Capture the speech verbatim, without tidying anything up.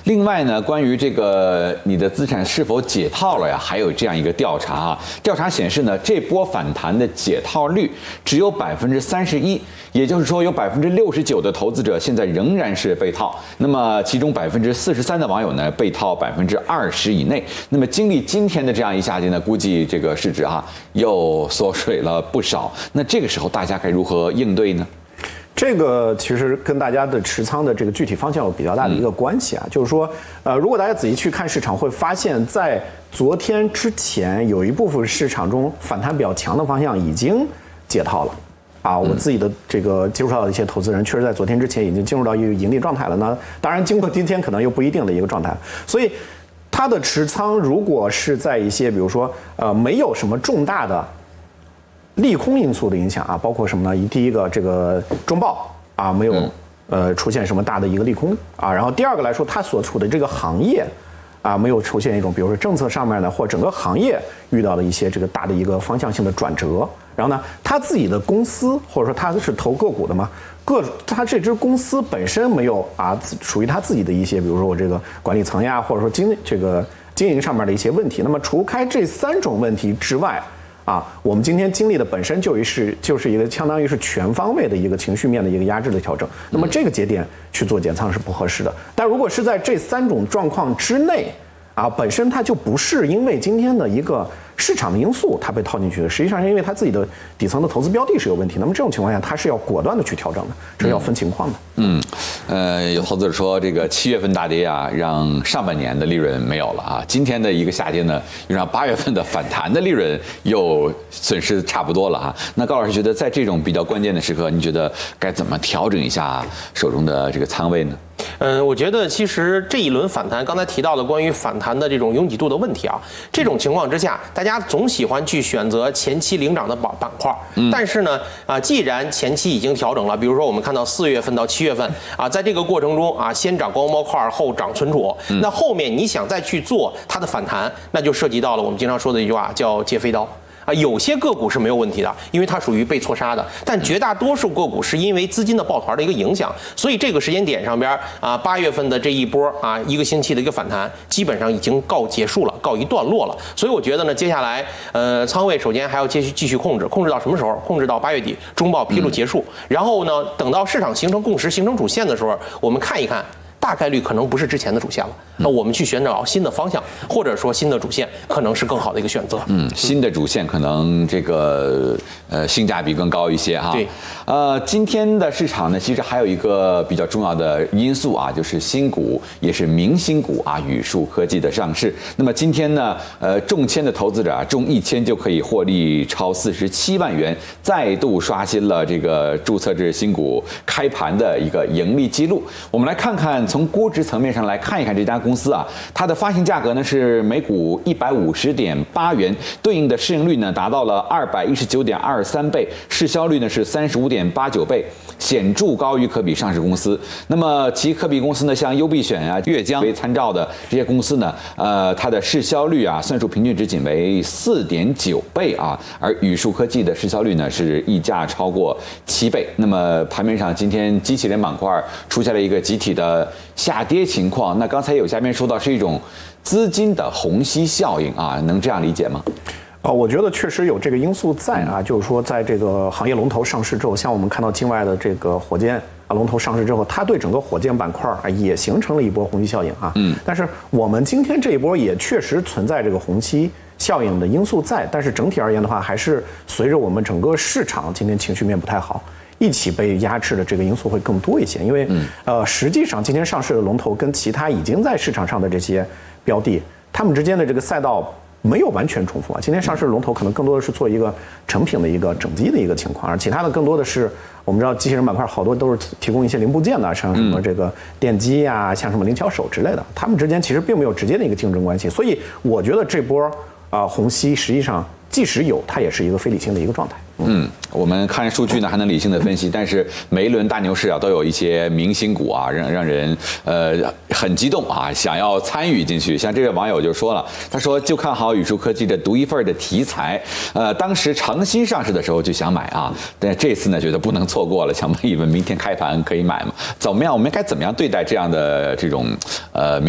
另外呢，关于这个你的资产是否解套了呀，还有这样一个调查啊。调查显示呢，这波反弹的解套率只有百分之三十一，也就是说有百分之六十九的投资者现在仍然是被套。那么其中百分之四十三的网友呢被套百分之二十以内。那么经历今天的这样一下跌呢，估计这个市值啊又缩水了不少。那这个时候大家该如何应对呢？ 这个其实跟大家的持仓的这个具体方向有比较大的一个关系啊，嗯、就是说，呃，如果大家仔细去看市场，会发现在昨天之前有一部分市场中反弹比较强的方向已经解套了。啊，我自己的这个接触到的一些投资人，确实在昨天之前已经进入到一个盈利状态了。那当然，经过今天可能又不一定的一个状态。所以，他的持仓如果是在一些比如说呃没有什么重大的利空因素的影响啊，包括什么呢？第一个，这个中报啊没有呃出现什么大的一个利空啊。然后第二个来说，它所处的这个行业啊没有出现一种比如说政策上面呢或整个行业遇到了一些这个大的一个方向性的转折。然后呢，他自己的公司或者说他是投个股的嘛，个他这支公司本身没有啊属于他自己的一些，比如说我这个管理层呀，或者说经这个经营上面的一些问题。那么除开这三种问题之外，啊，我们今天经历的本身就是就是一个相当于是全方位的一个情绪面的一个压制的调整。那么这个节点去做减仓是不合适的。但如果是在这三种状况之内，啊，本身它就不是因为今天的一个市场的因素它被套进去的，实际上是因为它自己的底层的投资标的是有问题。那么这种情况下，它是要果断的去调整的，这是要分情况的。 嗯，呃，有投资者说，这个七月份大跌啊，让上半年的利润没有了啊。今天的一个下跌呢，又让八月份的反弹的利润又损失差不多了啊。那高老师觉得，在这种比较关键的时刻，你觉得该怎么调整一下手中的这个仓位呢？ 嗯，我觉得其实这一轮反弹，刚才提到的关于反弹的这种拥挤度的问题啊，这种情况之下，大家总喜欢去选择前期领涨的板板块，嗯、但是呢，啊，既然前期已经调整了，比如说我们看到四月份到七月份啊，在这个过程中啊，先涨光模块，后涨存储，嗯、那后面你想再去做它的反弹，那就涉及到了我们经常说的一句话，叫借飞刀。啊，有些个股是没有问题的，因为它属于被错杀的，但绝大多数个股是因为资金的抱团的一个影响，所以这个时间点上边啊，八月份的这一波啊，一个星期的一个反弹，基本上已经告结束了，告一段落了。所以我觉得呢，接下来呃，仓位首先还要继续继续控制，控制到什么时候？控制到八月底中报披露结束，然后呢，等到市场形成共识、形成主线的时候，我们看一看。大概率可能不是之前的主线了，那我们去寻找新的方向，或者说新的主线，可能是更好的一个选择。 嗯，新的主线可能这个呃性价比更高一些哈。 对， 呃，今天的市场呢，其实还有一个比较重要的因素啊，就是新股，也是明星股啊，宇树科技的上市。那么今天呢，呃，中签的投资者啊，中一千就可以获利超四十七万元，再度刷新了这个注册制新股开盘的一个盈利记录。我们来看看。从估值层面上来看一看这家公司啊，它的发行价格呢是每股一百五十点八元，对应的市盈率呢达到了二百一十九点二三倍，市销率呢是三十五点八九倍，显著高于可比上市公司。那么其可比公司呢，像优必选啊、粤江为参照的这些公司呢，呃，它的市销率啊，算术平均值仅为四点九倍啊，而宇树科技的市销率呢是溢价超过七倍。那么盘面上今天机器人板块出现了一个集体的下跌情况，那刚才有嘉宾说到是一种资金的虹吸效应啊，能这样理解吗？ 呃，我觉得确实有这个因素在啊，就是说在这个行业龙头上市之后，像我们看到境外的这个火箭啊龙头上市之后，它对整个火箭板块啊也形成了一波虹吸效应啊。嗯。但是我们今天这一波也确实存在这个虹吸效应的因素在，但是整体而言的话，还是随着我们整个市场今天情绪面不太好。一起被压制的这个因素会更多一些，因为、嗯、呃，实际上今天上市的龙头跟其他已经在市场上的这些标的，他们之间的这个赛道没有完全重复啊。今天上市的龙头可能更多的是做一个成品的一个整机的一个情况，而其他的更多的是我们知道机器人板块好多都是提供一些零部件的，像什么这个电机呀、啊，像什么灵巧手之类的，他们之间其实并没有直接的一个竞争关系，所以我觉得这波啊、呃、虹吸实际上即使有，它也是一个非理性的一个状态。 嗯，我们看数据呢还能理性的分析，但是每一轮大牛市啊都有一些明星股啊，让让人呃很激动啊，想要参与进去。像这位网友就说了，他说就看好宇树科技的独一份的题材，呃，当时长新上市的时候就想买啊，但这次呢觉得不能错过了，想问一问明天开盘可以买吗？怎么样？我们该怎么样对待这样的这种呃？